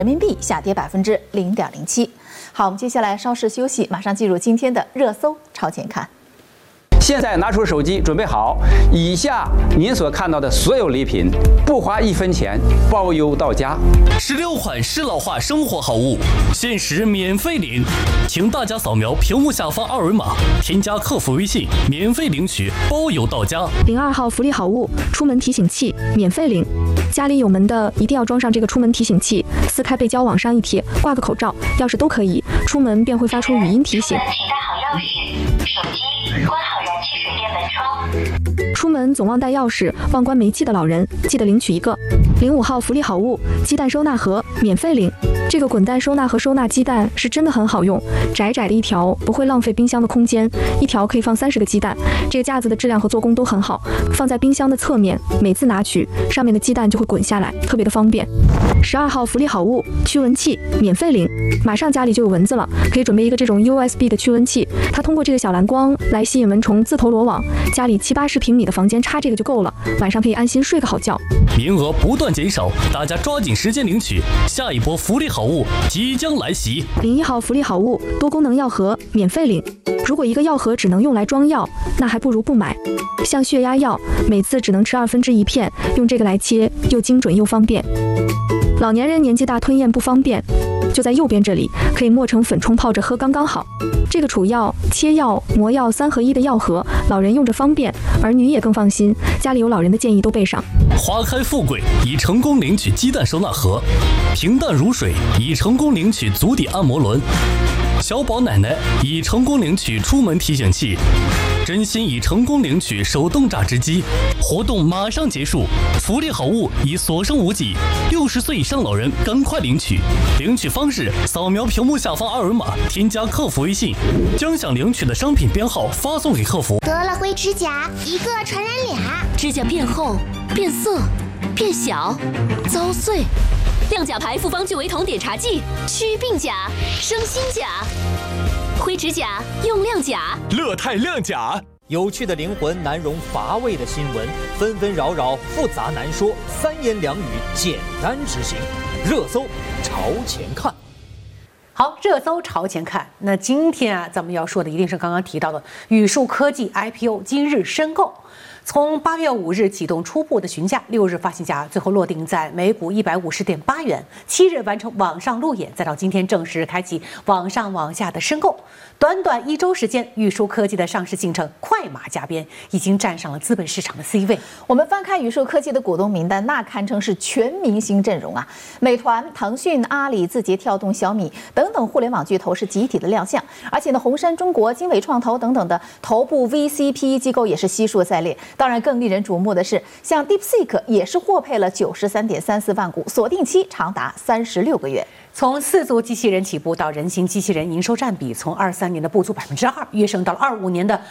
人民币下跌0.07%。好，我们接下来稍事休息，马上进入今天的热搜超前看。 现在拿出手机，准备好，以下您所看到的所有礼品，不花1分钱，包邮到家。 16款适老化生活好物，限时免费领，请大家扫描屏幕下方2维码，添加客服微信，免费领取，包邮到家。 02号福利好物，出门提醒器，免费领。家里有门的一定要装上这个出门提醒器，撕开背胶往上一贴，挂个口罩、钥匙都可以，出门便会发出语音提醒。 请带好钥匙、手机，关好燃气水电门窗。 出门总忘带钥匙、忘关煤气的老人，记得领取一个。05号福利好物，鸡蛋收纳盒，免费领。这个滚蛋收纳盒收纳鸡蛋是真的很好用，窄窄的一条，不会浪费冰箱的空间，一条可以放30个鸡蛋。这个架子的质量和做工都很好，放在冰箱的侧面，每次拿取，上面的鸡蛋就会滚下来，特别的方便。12号福利好物，驱蚊器，免费领。马上家里就有蚊子了，可以准备一个这种 USB 的驱蚊器，它通过这个小蓝光来吸引蚊虫自投罗网，家里70-80平米的房间插这个就够了，晚上可以安心睡个好觉。 名额不断减少，大家抓紧时间领取，下一波福利好物即将来袭。 01号福利好物，多功能药盒，免费领。如果一个药盒只能用来装药，那还不如不买。像血压药，每次只能吃1/2片，用这个来切，又精准又方便。老年人年纪大吞咽不方便，就在右边这里，可以磨成粉冲泡着喝刚刚好。这个储药、切药、磨药3合1的药盒，老人用着方便，儿女也更放心。家里有老人的建议都备上。 花开富贵已成功领取鸡蛋收纳盒，平淡如水已成功领取足底按摩轮，小宝奶奶已成功领取出门提醒器，真心已成功领取手动榨汁机。活动马上结束，福利好物已所剩无几，60岁以上老人赶快领取。领取方式：扫描屏幕下方2维码，添加客服微信，将想领取的商品编号发送给客服。 得了灰指甲，一个传染俩， 指甲变厚、变色、变小、遭碎。亮甲牌复方聚维酮碘茶剂，祛病甲、生新甲。灰指甲用亮甲， 乐泰亮甲。 有趣的灵魂难容乏味的新闻，纷纷扰扰复杂难说，3言2语简单执行。热搜朝前看。 好，热搜朝前看。那今天啊，咱们要说的一定是刚刚提到的宇树科技 IPO 今日申购。从8月5日启动初步的询价，6日发行价，最后落定在每股150.8元，7日完成网上路演，再到今天正式开启网上网下的申购。短短1周时间，宇树科技的上市进程快马加鞭，已经站上了资本市场的 C 位。 我们翻开宇树科技的股东名单，那堪称是全明星阵容啊！美团、腾讯、阿里、字节跳动、小米等等互联网巨头是集体的亮相，而且呢，红杉中国、经纬创投等等的头部 VCPE 机构也是悉数在列。当然，更令人瞩目的是，像 DeepSeek 也是获配了93.34万股，锁定期长达36个月。 从4足机器人起步到人形机器人营收占比，从23年的不足2%跃升到了25年的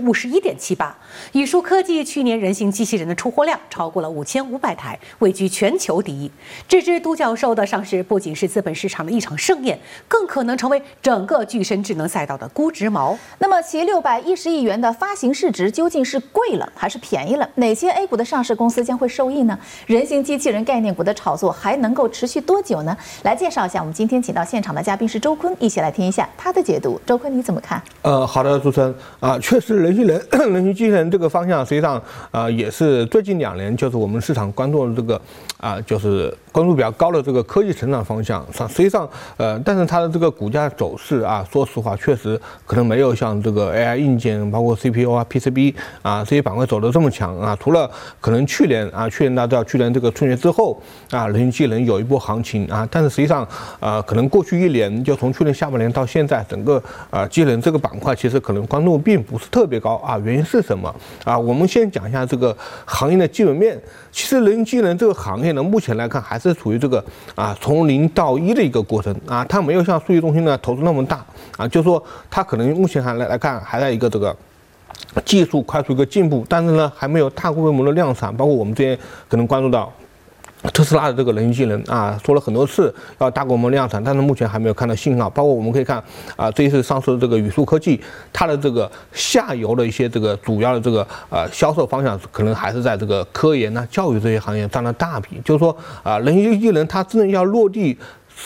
51.78%。宇树科技去年人形机器人的出货量超过了5500台，位居全球第一。这只独角兽的上市不仅是资本市场的一场盛宴，更可能成为整个具身智能赛道的估值锚。 那么其610亿元的发行市值究竟是贵了还是便宜了？哪些 A 股的上市公司将会受益呢？人形机器人概念股的炒作还能够持续多久呢？来介绍一下，我们今天请到现场的嘉宾是周坤，一起来听一下他的解读。周坤，你怎么看？ 好的，主持人啊，确实人形机器人这个方向，实际上也是最近2年就是我们市场关注的这个就是关注比较高的这个科技成长方向。实际上但是它的这个股价走势啊，说实话确实可能没有像这个 AI 硬件，包括 CPU 啊、PCB 啊这些板块走得这么强啊。除了可能去年大家知道去年这个春节之后人形机器人有一波行情啊，但是实际上可能过去1年，就从去年下半年到现在，整个机器人这个板块其实可能关注并不是特别高啊。原因是什么啊？我们先讲一下这个行业的基本面。其实人形机器人这个行业呢，目前来看还是处于这个从0到1的一个过程啊，它没有像数据中心呢投资那么大啊，就是说它可能目前来看还在一个这个技术快速一个进步，但是呢还没有大规模的量产，包括我们之前可能关注到特斯拉的这个人形机器人说了很多次要大规模量产，但是目前还没有看到信号。包括我们可以看这一次上市的这个宇树科技，它的这个下游的一些这个主要的这个销售方向，可能还是在这个科研教育这些行业占了大比。就是说人形机器人它真正要落地